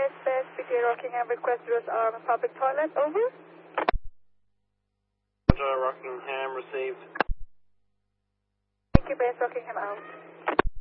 Base PTA Rockingham, request was public toilet, over. Rockingham received. Thank you, Base Rockingham out.